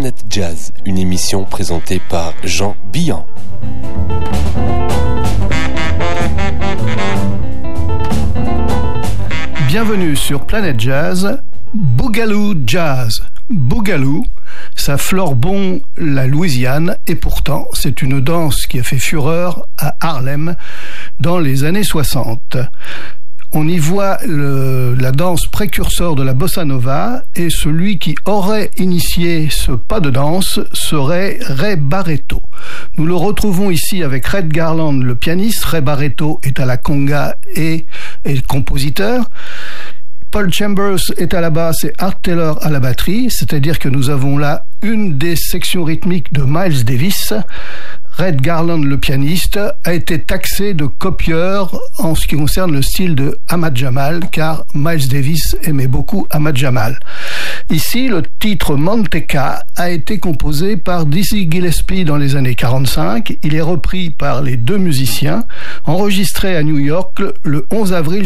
Planète Jazz, une émission présentée par Jean Billan. Bienvenue sur Planète Jazz, Boogaloo Jazz. Boogaloo, ça fleure bon la Louisiane et pourtant c'est une danse qui a fait fureur à Harlem dans les années 60. On y voit la danse précurseur de la bossa nova et celui qui aurait initié ce pas de danse serait Ray Barretto. Nous le retrouvons ici avec Red Garland, le pianiste. Ray Barretto est à la conga et compositeur. Paul Chambers est à la basse et Art Taylor à la batterie, c'est-à-dire que nous avons là une des sections rythmiques de Miles Davis. Red Garland, le pianiste, a été taxé de copieur en ce qui concerne le style de Ahmad Jamal, car Miles Davis aimait beaucoup Ahmad Jamal. Ici, le titre Manteca a été composé par Dizzy Gillespie dans les années 45. Il est repris par les deux musiciens, enregistré à New York le 11 avril